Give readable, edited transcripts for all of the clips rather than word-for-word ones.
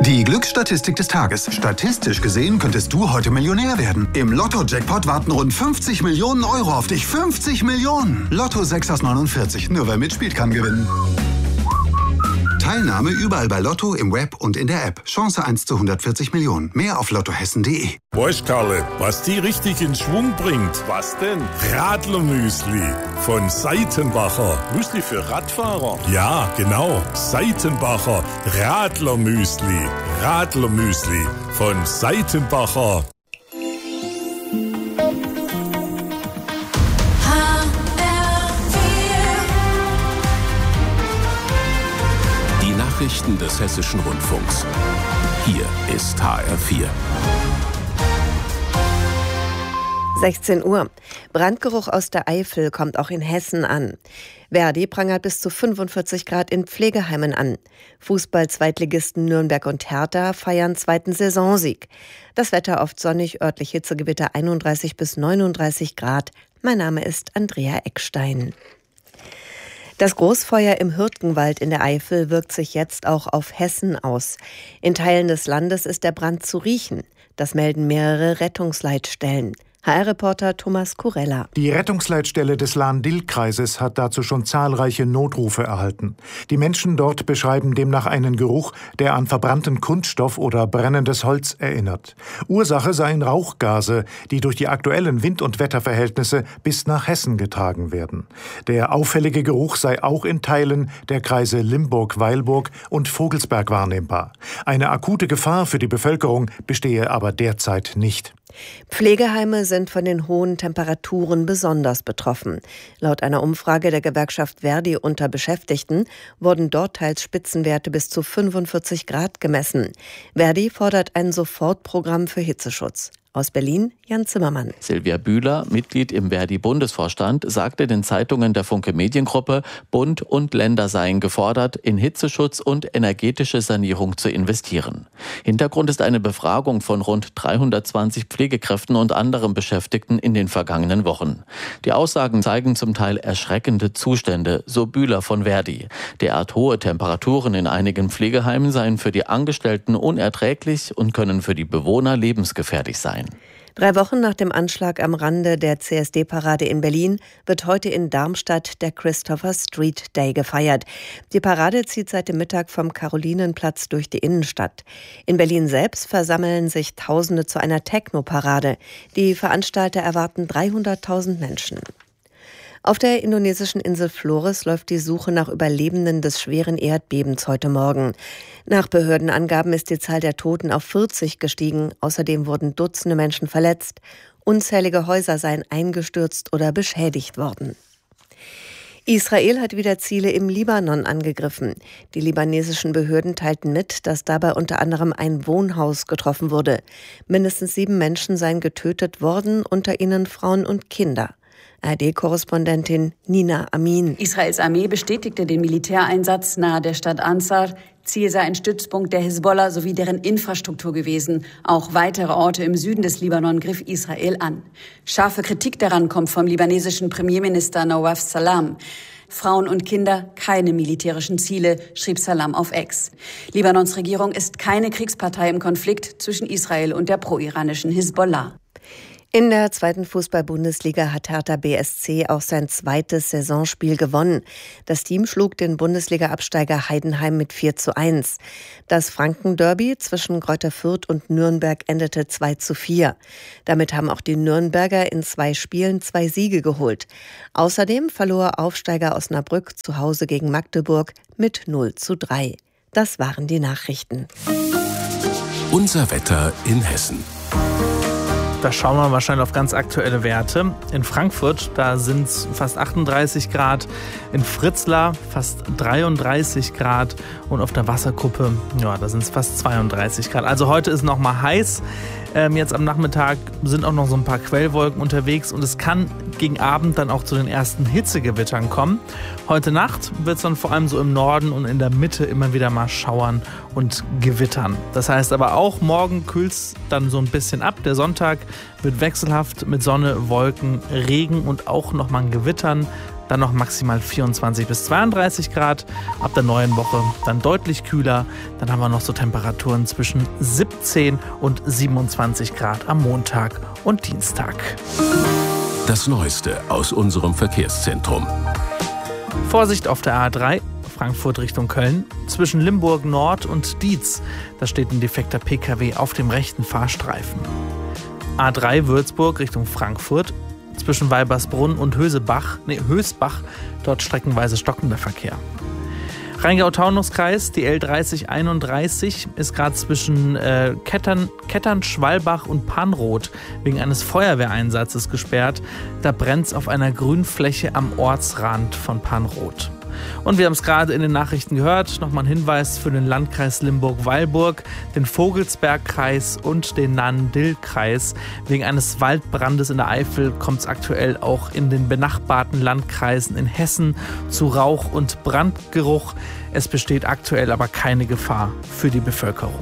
Die Glücksstatistik des Tages. Statistisch gesehen könntest du heute Millionär werden. Im Lotto-Jackpot warten rund 50 Millionen Euro auf dich. 50 Millionen! Lotto 6 aus 49. Nur wer mitspielt, kann gewinnen. Teilnahme überall bei Lotto, im Web und in der App. Chance 1 zu 140 Millionen. Mehr auf lottohessen.de. Weißt Karle, was die richtig in Schwung bringt? Was denn? Radlermüsli von Seitenbacher. Müsli für Radfahrer? Ja, genau. Seitenbacher Radlermüsli. Radlermüsli von Seitenbacher. Nachrichten des Hessischen Rundfunks. Hier ist HR4. 16 Uhr. Brandgeruch aus der Eifel kommt auch in Hessen an. Verdi prangert bis zu 45 Grad in Pflegeheimen an. Fußball-Zweitligisten Nürnberg und Hertha feiern zweiten Saisonsieg. Das Wetter oft sonnig, örtlich Hitzegewitter 31 bis 39 Grad. Mein Name ist Andrea Eckstein. Das Großfeuer im Hürtgenwald in der Eifel wirkt sich jetzt auch auf Hessen aus. In Teilen des Landes ist der Brand zu riechen. Das melden mehrere Rettungsleitstellen. HR-Reporter Thomas Kurella. Die Rettungsleitstelle des Lahn-Dill-Kreises hat dazu schon zahlreiche Notrufe erhalten. Die Menschen dort beschreiben demnach einen Geruch, der an verbrannten Kunststoff oder brennendes Holz erinnert. Ursache seien Rauchgase, die durch die aktuellen Wind- und Wetterverhältnisse bis nach Hessen getragen werden. Der auffällige Geruch sei auch in Teilen der Kreise Limburg-Weilburg und Vogelsberg wahrnehmbar. Eine akute Gefahr für die Bevölkerung bestehe aber derzeit nicht. Pflegeheime sind von den hohen Temperaturen besonders betroffen. Laut einer Umfrage der Gewerkschaft Verdi unter Beschäftigten wurden dort teils Spitzenwerte bis zu 45 Grad gemessen. Verdi fordert ein Sofortprogramm für Hitzeschutz. Aus Berlin, Jan Zimmermann. Silvia Bühler, Mitglied im Verdi-Bundesvorstand, sagte den Zeitungen der Funke Mediengruppe, Bund und Länder seien gefordert, in Hitzeschutz und energetische Sanierung zu investieren. Hintergrund ist eine Befragung von rund 320 Pflegekräften und anderen Beschäftigten in den vergangenen Wochen. Die Aussagen zeigen zum Teil erschreckende Zustände, so Bühler von Verdi. Derart hohe Temperaturen in einigen Pflegeheimen seien für die Angestellten unerträglich und können für die Bewohner lebensgefährlich sein. 3 Wochen nach dem Anschlag am Rande der CSD-Parade in Berlin wird heute in Darmstadt der Christopher Street Day gefeiert. Die Parade zieht seit dem Mittag vom Karolinenplatz durch die Innenstadt. In Berlin selbst versammeln sich Tausende zu einer Techno-Parade. Die Veranstalter erwarten 300.000 Menschen. Auf der indonesischen Insel Flores läuft die Suche nach Überlebenden des schweren Erdbebens heute Morgen. Nach Behördenangaben ist die Zahl der Toten auf 40 gestiegen. Außerdem wurden Dutzende Menschen verletzt. Unzählige Häuser seien eingestürzt oder beschädigt worden. Israel hat wieder Ziele im Libanon angegriffen. Die libanesischen Behörden teilten mit, dass dabei unter anderem ein Wohnhaus getroffen wurde. Mindestens 7 Menschen seien getötet worden, unter ihnen Frauen und Kinder. ARD-Korrespondentin Nina Amin. Israels Armee bestätigte den Militäreinsatz nahe der Stadt Ansar. Ziel sei ein Stützpunkt der Hisbollah sowie deren Infrastruktur gewesen. Auch weitere Orte im Süden des Libanon griff Israel an. Scharfe Kritik daran kommt vom libanesischen Premierminister Nawaf Salam. Frauen und Kinder keine militärischen Ziele, schrieb Salam auf X. Libanons Regierung ist keine Kriegspartei im Konflikt zwischen Israel und der pro-iranischen Hisbollah. In der 2. Fußball-Bundesliga hat Hertha BSC auch sein zweites Saisonspiel gewonnen. Das Team schlug den Bundesliga-Absteiger Heidenheim mit 4:1. Das Franken-Derby zwischen Greuther Fürth und Nürnberg endete 2:4. Damit haben auch die Nürnberger in 2 Spielen 2 Siege geholt. Außerdem verlor Aufsteiger Osnabrück zu Hause gegen Magdeburg mit 0:3. Das waren die Nachrichten. Unser Wetter in Hessen. Da schauen wir wahrscheinlich auf ganz aktuelle Werte. In Frankfurt, da sind es fast 38 Grad. In Fritzlar fast 33 Grad. Und auf der Wasserkuppe, ja, da sind es fast 32 Grad. Also heute ist noch mal heiß. Jetzt am Nachmittag sind auch noch so ein paar Quellwolken unterwegs. Und es kann gegen Abend dann auch zu den ersten Hitzegewittern kommen. Heute Nacht wird es dann vor allem so im Norden und in der Mitte immer wieder mal schauern und gewittern. Das heißt aber auch, morgen kühlt es dann so ein bisschen ab. Der Sonntag wird wechselhaft mit Sonne, Wolken, Regen und auch nochmal ein Gewittern. dann noch maximal 24 bis 32 Grad. Ab der neuen Woche dann deutlich kühler. Dann haben wir noch so Temperaturen zwischen 17 und 27 Grad am Montag und Dienstag. Das Neueste aus unserem Verkehrszentrum. Vorsicht auf der A3, Frankfurt Richtung Köln. Zwischen Limburg Nord und Dietz, da steht ein defekter Pkw auf dem rechten Fahrstreifen. A3 Würzburg Richtung Frankfurt. Zwischen Weibersbrunn und Hösbach, dort streckenweise stockender Verkehr. Rheingau-Taunus-Kreis, die L3031 ist gerade zwischen Kettern, Schwalbach und Panroth wegen eines Feuerwehreinsatzes gesperrt. Da brennt es auf einer Grünfläche am Ortsrand von Panroth. Und wir haben es gerade in den Nachrichten gehört, nochmal ein Hinweis für den Landkreis Limburg-Weilburg, den Vogelsbergkreis und den Nahen-Dill-Kreis. Wegen eines Waldbrandes in der Eifel kommt es aktuell auch in den benachbarten Landkreisen in Hessen zu Rauch- und Brandgeruch. Es besteht aktuell aber keine Gefahr für die Bevölkerung.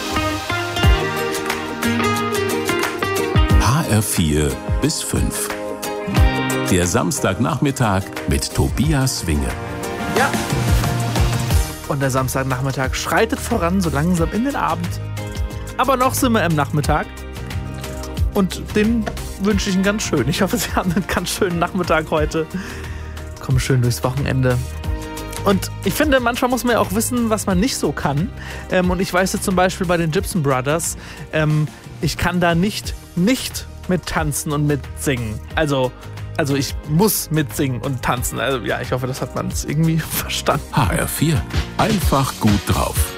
HR4 bis 5. Der Samstagnachmittag mit Tobias Winge. Ja. Und der Samstagnachmittag schreitet voran, so langsam in den Abend. Aber noch sind wir im Nachmittag. Und den wünsche ich Ihnen ganz schön. Ich hoffe, Sie haben einen ganz schönen Nachmittag heute. Kommen schön durchs Wochenende. Und ich finde, manchmal muss man ja auch wissen, was man nicht so kann. Und ich weiß jetzt zum Beispiel bei den Gibson Brothers, ich kann da nicht mit tanzen und mit singen. Also ich muss mitsingen und tanzen. Also ja, ich hoffe, das hat man irgendwie verstanden. HR4. Einfach gut drauf.